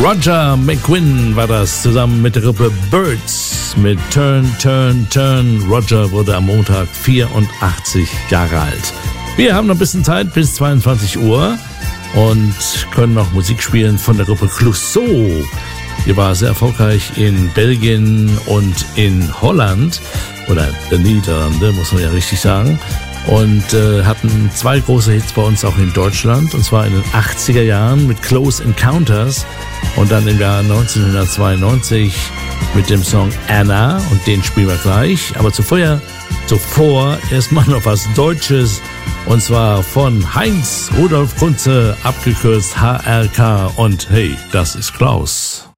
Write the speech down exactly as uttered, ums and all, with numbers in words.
Roger McGuinn war das, zusammen mit der Gruppe Birds mit Turn, Turn, Turn. Roger wurde am Montag vierundachtzig Jahre alt. Wir haben noch ein bisschen Zeit bis zweiundzwanzig Uhr und können noch Musik spielen von der Gruppe Clouseau. Die war sehr erfolgreich in Belgien und in Holland, oder der Niederlande, muss man ja richtig sagen. Und äh, hatten zwei große Hits bei uns auch in Deutschland, und zwar in den achtziger Jahren mit Close Encounters und dann im Jahr neunzehnhundertzweiundneunzig mit dem Song Anna, und den spielen wir gleich. Aber zuvor, zuvor erstmal noch was Deutsches, und zwar von Heinz Rudolf Kunze, abgekürzt H R K, und hey, das ist Klaus.